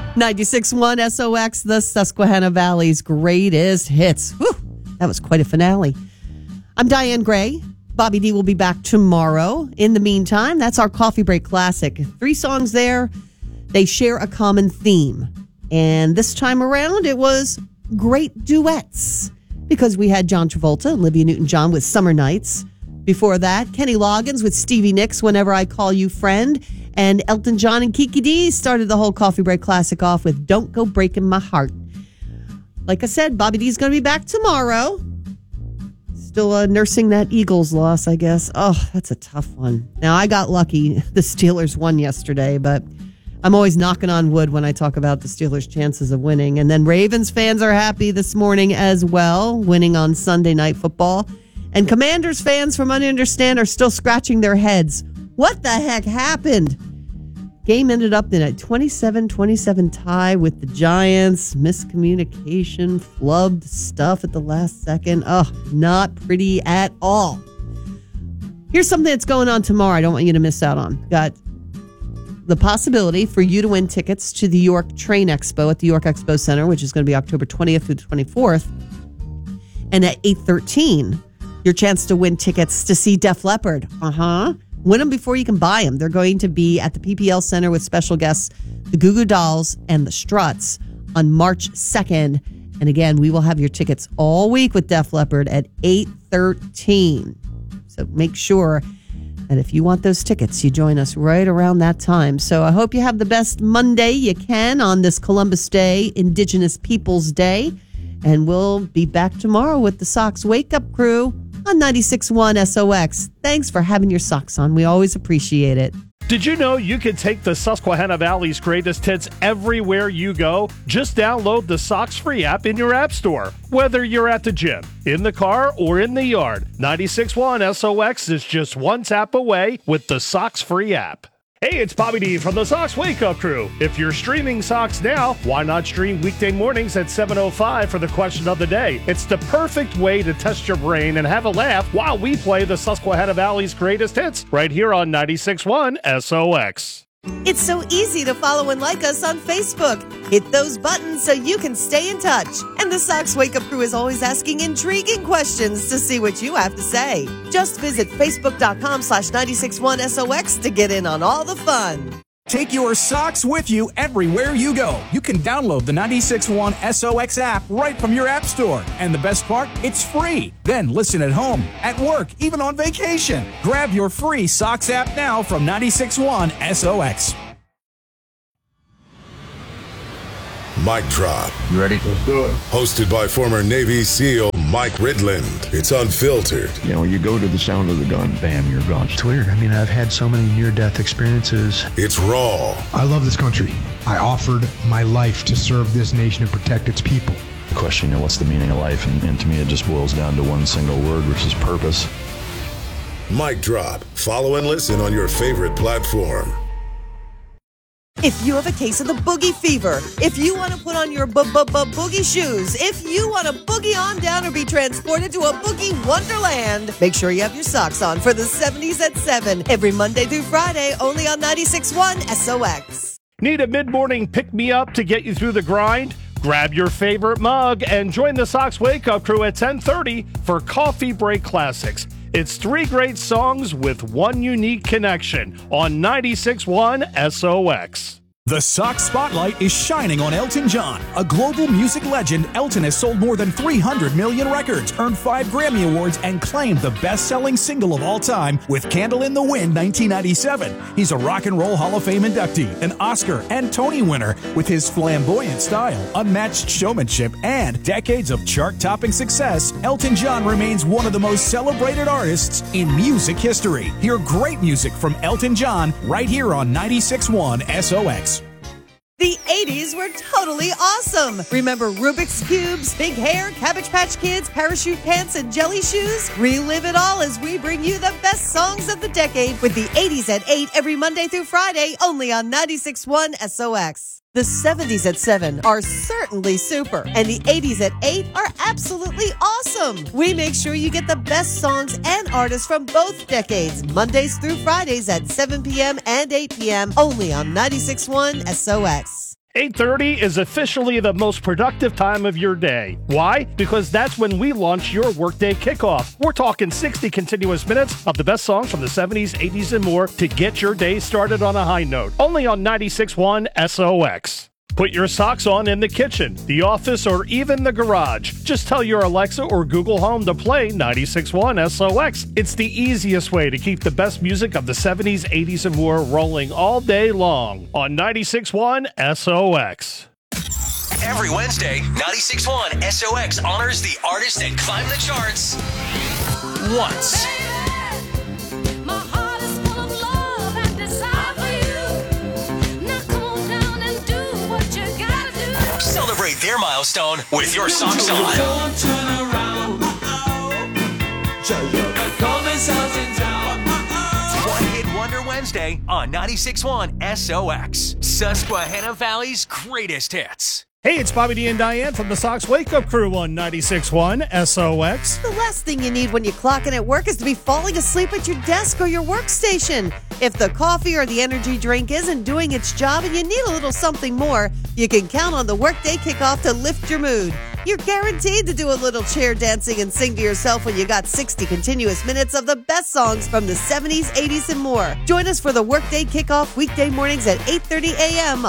96.1 SOX, the Susquehanna Valley's greatest hits. Whew, that was quite a finale. I'm Diane Gray. Bobby D will be back tomorrow. In the meantime, that's our Coffee Break Classic. 3 songs there. They share a common theme. And this time around, it was great duets. Because we had John Travolta, Olivia Newton-John with Summer Nights. Before that, Kenny Loggins with Stevie Nicks, Whenever I Call You Friend. And Elton John and Kiki Dee started the whole Coffee Break Classic off with Don't Go Breaking My Heart. Like I said, Bobby D's going to be back tomorrow. Still nursing that Eagles loss, I guess. Oh, that's a tough one. Now, I got lucky. The Steelers won yesterday, but I'm always knocking on wood when I talk about the Steelers' chances of winning. And then Ravens fans are happy this morning as well, winning on Sunday Night Football. And Commanders fans, from what I understand, are still scratching their heads. What the heck happened? Game ended up in a 27-27 tie with the Giants. Miscommunication, flubbed stuff at the last second. Oh, not pretty at all. Here's something that's going on tomorrow I don't want you to miss out on. Got the possibility for you to win tickets to the York Train Expo at the York Expo Center, which is going to be October 20th through the 24th. And at 8:13, your chance to win tickets to see Def Leppard. Win them before you can buy them. They're going to be at the PPL Center with special guests, the Goo Goo Dolls and the Struts on March 2nd. And again, we will have your tickets all week with Def Leppard at 8:13. So make sure that if you want those tickets, you join us right around that time. So I hope you have the best Monday you can on this Columbus Day, Indigenous Peoples Day. And we'll be back tomorrow with the Sox Wake Up Crew on 96.1 SOX. Thanks for having your socks on. We always appreciate it. Did you know you can take the Susquehanna Valley's greatest hits everywhere you go? Just download the Sox Free app in your app store. Whether you're at the gym, in the car, or in the yard, 96.1 SOX is just one tap away with the Sox Free app. Hey, it's Bobby D from the Sox Wake Up Crew. If you're streaming Sox now, why not stream weekday mornings at 7:05 for the question of the day? It's the perfect way to test your brain and have a laugh while we play the Susquehanna Valley's greatest hits right here on 96.1 SOX. It's so easy to follow and like us on Facebook. Hit those buttons so you can stay in touch. And the Sox Wake Up Crew is always asking intriguing questions to see what you have to say. Just visit facebook.com/961 SOX to get in on all the fun. Take your socks with you everywhere you go. You can download the 96.1 SOX app right from your app store. And the best part, it's free. Then listen at home, at work, even on vacation. Grab your free socks app now from 96.1 SOX. Mic Drop. You ready? Let's do it. Hosted by former Navy SEAL Mike Ridland. It's unfiltered. You know, you go to the sound of the gun, bam, you're gone. It's weird. I mean, I've had so many near-death experiences. It's raw. I love this country. I offered my life to serve this nation and protect its people. The question, you know, what's the meaning of life? And to me, it just boils down to one single word, which is purpose. Mic Drop. Follow and listen on your favorite platform. If you have a case of the boogie fever, if you want to put on your boogie shoes, if you want to boogie on down or be transported to a boogie wonderland, make sure you have your socks on for the 70s at 7 every Monday through Friday, only on 96.1 SOX. Need a mid-morning pick-me-up to get you through the grind? Grab your favorite mug and join the Sox Wake Up Crew at 10:30 for Coffee Break Classics. It's 3 great songs with one unique connection on 96.1 SOX. The Sox Spotlight is shining on Elton John. A global music legend, Elton has sold more than 300 million records, earned 5 Grammy Awards, and claimed the best-selling single of all time with Candle in the Wind 1997. He's a Rock and Roll Hall of Fame inductee, an Oscar and Tony winner. With his flamboyant style, unmatched showmanship, and decades of chart-topping success, Elton John remains one of the most celebrated artists in music history. Hear great music from Elton John right here on 96.1 SOX. The 80s were totally awesome. Remember Rubik's Cubes, big hair, Cabbage Patch Kids, parachute pants, and jelly shoes? Relive it all as we bring you the best songs of the decade with the 80s at 8 every Monday through Friday, only on 96.1 SOX. The 70s at 7 are certainly super, and the 80s at 8 are absolutely awesome. We make sure you get the best songs and artists from both decades, Mondays through Fridays at 7 p.m. and 8 p.m., only on 96.1 SOX. 8:30 is officially the most productive time of your day. Why? Because that's when we launch your Workday Kickoff. We're talking 60 continuous minutes of the best songs from the 70s, 80s, and more to get your day started on a high note. Only on 96.1 SOX. Put your socks on in the kitchen, the office, or even the garage. Just tell your Alexa or Google Home to play 96.1 SOX. It's the easiest way to keep the best music of the 70s, 80s, and more rolling all day long on 96.1 SOX. Every Wednesday, 96.1 SOX honors the artists that climb the charts once. Celebrate their milestone with your socks on. One Hit Wonder Wednesday on 96.1 SOX. Susquehanna Valley's greatest hits. Hey, it's Bobby D and Diane from the Sox Wake Up Crew on 96.1 SOX. The last thing you need when you clock in at work is to be falling asleep at your desk or your workstation. If the coffee or the energy drink isn't doing its job and you need a little something more, you can count on the Workday Kickoff to lift your mood. You're guaranteed to do a little chair dancing and sing to yourself when you got 60 continuous minutes of the best songs from the 70s, 80s, and more. Join us for the Workday Kickoff weekday mornings at 8:30 a.m.